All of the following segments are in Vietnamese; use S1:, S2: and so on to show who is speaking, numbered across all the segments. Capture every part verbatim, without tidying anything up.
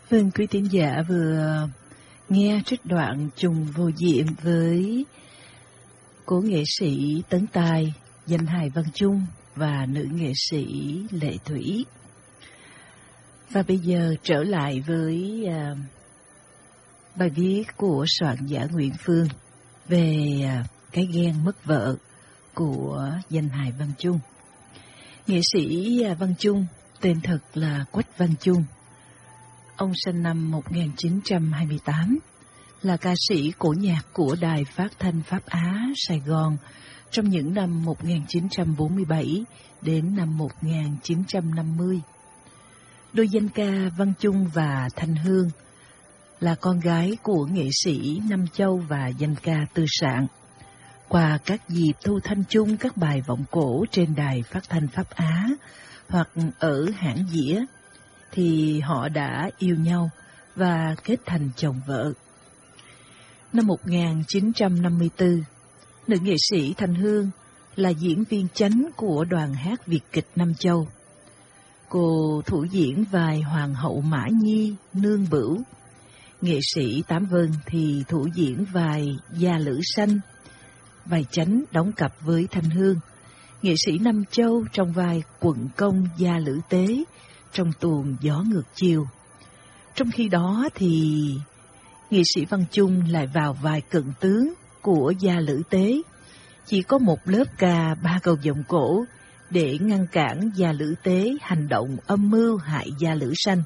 S1: Vâng, quý tín giả vừa nghe trích đoạn trùng vô diện với cố nghệ sĩ Tấn Tài, danh hài Văn Chung và nữ nghệ sĩ Lệ Thủy. Và bây giờ trở lại với uh, bài viết của soạn giả Nguyễn Phương về uh, cái ghen mất vợ của danh hài Văn Chung. Nghệ sĩ uh, Văn Chung tên thật là Quách Văn Chung. Ông sinh năm một nghìn chín trăm hai mươi tám, là ca sĩ cổ nhạc của Đài Phát thanh Pháp Á, Sài Gòn trong những năm một nghìn chín trăm bốn mươi bảy đến năm một nghìn chín trăm năm mươi. Đôi danh ca Văn Chung và Thanh Hương là con gái của nghệ sĩ Nam Châu và danh ca Tư Sạn. Qua các dịp thu thanh chung các bài vọng cổ trên Đài Phát thanh Pháp Á hoặc ở hãng dĩa, thì họ đã yêu nhau và kết thành chồng vợ. Năm một nghìn chín trăm năm mươi tư, nữ nghệ sĩ Thanh Hương là diễn viên chánh của đoàn hát Việt kịch Nam Châu. Cô thủ diễn vai Hoàng hậu Mã Nhi Nương Bửu. Nghệ sĩ Tám Vân thì thủ diễn vai Gia Lữ Sanh, vai chánh đóng cặp với Thanh Hương. Nghệ sĩ Nam Châu trong vai quận công Gia Lữ Tế trong tuồng Gió Ngược Chiều. Trong khi đó thì nghệ sĩ Văn Chung lại vào vai cận tướng của Gia Lữ Tế, chỉ có một lớp ca ba câu vọng cổ để ngăn cản Gia Lữ Tế hành động âm mưu hại Gia Lữ Sanh.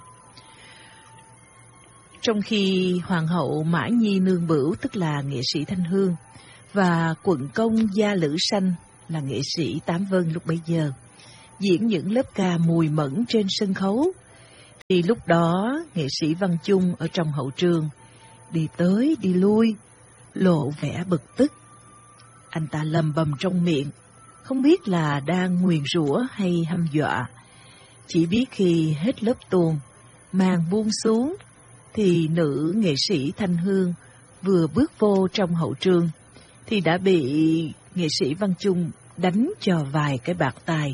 S1: Trong khi Hoàng hậu Mã Nhi Nương Bửu, tức là nghệ sĩ Thanh Hương, và quận công Gia Lữ Sanh là nghệ sĩ Tám Vân lúc bấy giờ diễn những lớp ca mùi mẫn trên sân khấu, thì lúc đó nghệ sĩ Văn Chung ở trong hậu trường đi tới đi lui, lộ vẻ bực tức. Anh ta lầm bầm trong miệng, không biết là đang nguyền rủa hay hăm dọa. Chỉ biết khi hết lớp tuồng, màn buông xuống, thì nữ nghệ sĩ Thanh Hương vừa bước vô trong hậu trường thì đã bị nghệ sĩ Văn Chung đánh cho vài cái bạt tai.